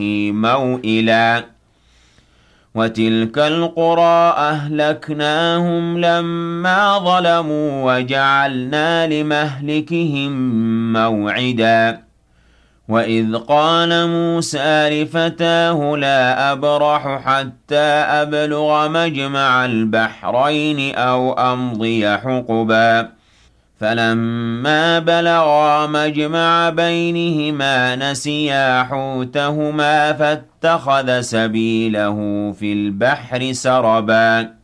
موئلا وتلك القرى أهلكناهم لما ظلموا وجعلنا لمهلكهم موعدا وإذ قال موسى لفتاه لا أبرح حتى أبلغ مجمع البحرين أو أمضي حقبا فلما بلغا مجمع بينهما نسيا حوتهما فاتخذ سبيله في البحر سربا